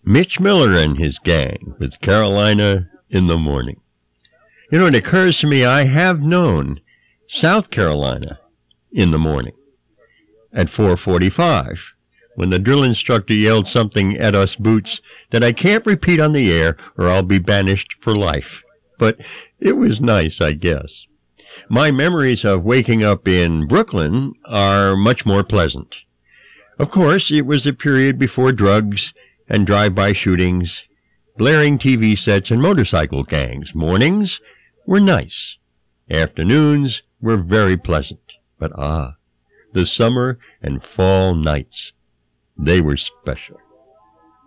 Mitch Miller and his gang with Carolina in the Morning. You know, it occurs to me I have known South Carolina in the morning at 4:45 when the drill instructor yelled something at us boots that I can't repeat on the air or I'll be banished for life. But it was nice, I guess. My memories of waking up in Brooklyn are much more pleasant. Of course, it was a period before drugs and drive-by shootings, blaring TV sets, and motorcycle gangs. Mornings were nice. Afternoons were very pleasant. But the summer and fall nights, they were special.